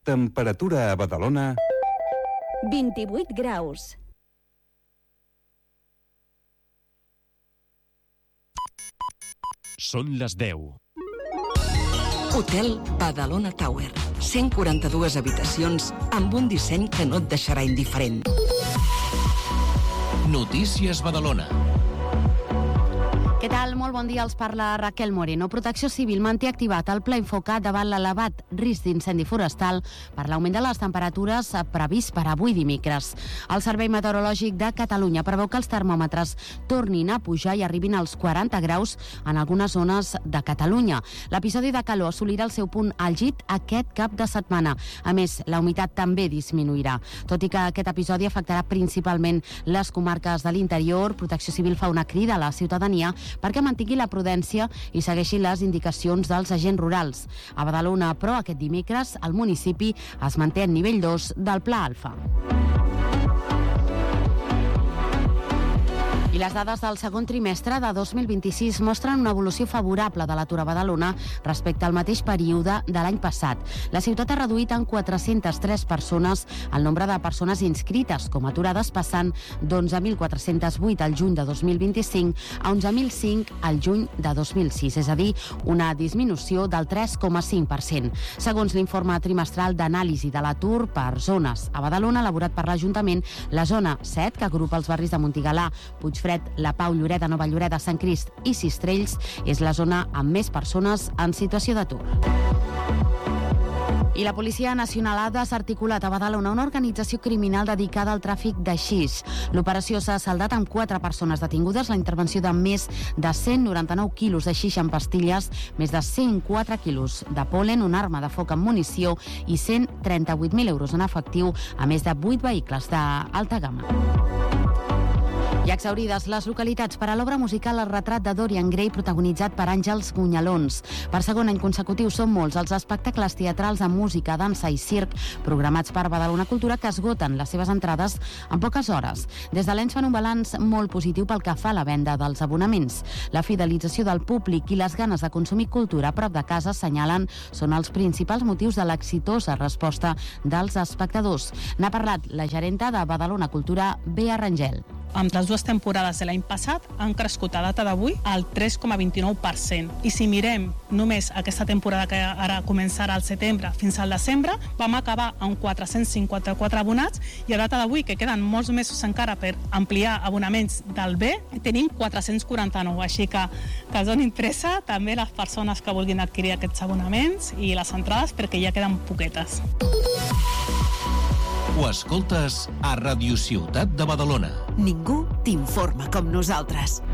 Temperatura a Badalona... 28 graus. Són les 10. Hotel Badalona Tower. 142 habitacions amb un disseny que no et deixarà indiferent. Notícies Badalona. Què tal? Molt bon dia, els parla Raquel Moreno. Protecció Civil manté activat el pla Infocat davant l'elevat risc d'incendi forestal per l'augment de les temperatures previst per avui dimecres. El Servei Meteorològic de Catalunya preveu que els termòmetres tornin a pujar i arribin als 40 graus en algunes zones de Catalunya. L'episodi de calor assolirà el seu punt àlgid aquest cap de setmana. A més, la humitat també disminuirà. Tot i que aquest episodi afectarà principalment les comarques de l'interior, Protecció Civil fa una crida a la ciutadania perquè mantingui la prudència i segueixi les indicacions dels agents rurals. A Badalona, però, aquest dimecres, el municipi es manté en nivell 2 del Pla Alfa. I les dades del segon trimestre de 2026 mostren una evolució favorable de l'atur a Badalona respecte al mateix període de l'any passat. La ciutat ha reduït en 403 persones el nombre de persones inscrites com a aturades, passant d'11.408 al juny de 2025 a 11.005 al juny de 2006, és a dir, una disminució del 3,5%. Segons l'informe trimestral d'anàlisi de l'atur per zones a Badalona, elaborat per l'Ajuntament, la zona 7, que agrupa els barris de Montigalà, Puigfred, La Pau, Lloreda, Nova Lloreda, Sant Crist i Sistrells, és la zona amb més persones en situació d'atur. I la Policia Nacional ha desarticulat a Badalona una organització criminal dedicada al tràfic de xix. L'operació s'ha saldat amb 4 persones detingudes, la intervenció de més de 199 quilos de xix en pastilles, més de 104 quilos de pol·len, una arma de foc amb munició i 138.000 euros en efectiu, a més de 8 vehicles d'alta gamma. I exhaurides les localitats per a l'obra musical El retrat de Dorian Gray, protagonitzat per Àngels Gunyalons. Per segon any consecutiu són molts els espectacles teatrals amb música, dansa i circ programats per Badalona Cultura que esgoten les seves entrades en poques hores. Des de l'ENS fan un balanç molt positiu pel que fa a la venda dels abonaments. La fidelització del públic i les ganes de consumir cultura a prop de casa, assenyalen, són els principals motius de l'exitosa resposta dels espectadors. N'ha parlat la gerenta de Badalona Cultura, Bea Rangel. Amb les dues temporades de l'any passat han crescut a data d'avui al 3,29%. I si mirem només aquesta temporada que ara començarà al setembre fins al desembre, vam acabar amb 454 abonats i a data d'avui, que queden molts mesos encara per ampliar abonaments del B, tenim 449. Així que es donin pressa també les persones que vulguin adquirir aquests abonaments i les entrades perquè ja queden poquetes. Ho escoltes a Radio Ciutat de Badalona. Ningú t'informa com nosaltres.